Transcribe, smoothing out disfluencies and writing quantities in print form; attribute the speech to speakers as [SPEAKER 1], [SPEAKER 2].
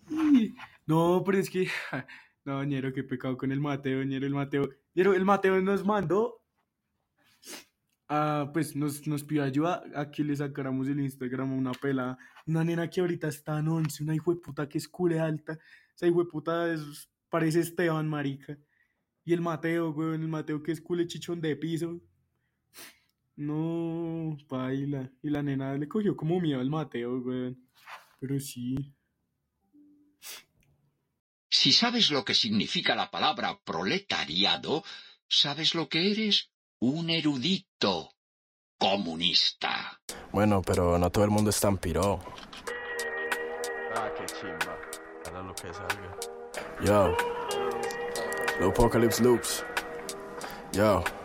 [SPEAKER 1] Y- No, pero es que, no, ñero, qué pecado con el Mateo, ñero, ñero, el Mateo nos mandó, pues nos pidió ayuda a que le sacáramos el Instagram a una pelada, una nena que ahorita está en 11, una hijueputa que es cule alta, esa hijueputa parece Esteban, marica, y el Mateo, weón, el Mateo que es cule chichón de piso, no, paila, y la nena le cogió como miedo al Mateo, weón, pero sí.
[SPEAKER 2] Si sabes lo que significa la palabra proletariado, sabes lo que eres: un erudito comunista.
[SPEAKER 3] Bueno, pero no todo el mundo es tan piro.
[SPEAKER 4] Ah, qué chimba. Para lo que salga.
[SPEAKER 3] Yo, Apocalypse Loops. Yo.